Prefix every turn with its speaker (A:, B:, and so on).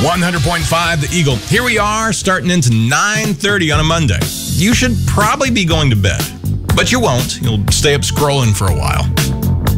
A: 100.5 The Eagle. Here we are, starting into 9:30 on a Monday. You should probably be going to bed, but you won't. You'll stay up scrolling for a while.